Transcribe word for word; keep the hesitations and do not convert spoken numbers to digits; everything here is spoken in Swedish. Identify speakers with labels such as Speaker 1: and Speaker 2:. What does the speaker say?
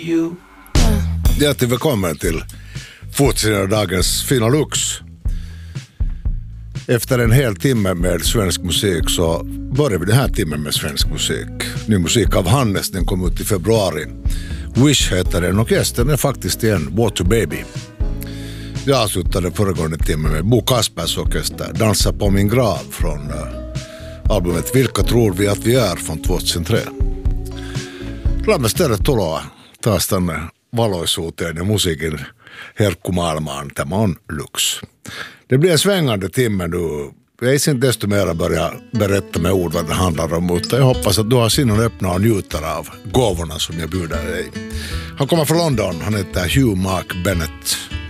Speaker 1: you.
Speaker 2: Hjärtligt välkommen till fortsättningen dagens Fina Lux. Efter en hel timme med svensk musik så börjar vi den här timmen med svensk musik. Ny musik av Hannes, den kom ut i februari. Wish heter den och gästen är faktiskt igen Water Baby. Jag avslutade föregående timmen med Bo Kaspers orkester Dansa på min grav från uh, albumet Vilka tror vi att vi är från tjugohundratre. Lämmen stället tuloa taas tänne valoisuuteen ja musiikin herkkumaailmaan. Tämä on Lux. Det blir en svängande timme nu. Jag är inte desto mer börja berätta med ord vad det handlar om, utan jag hoppas att du har sinnen öppna och njuter av gåvorna som jag bjuder dig. Han kommer från London, han heter Hugh Mark Bennett.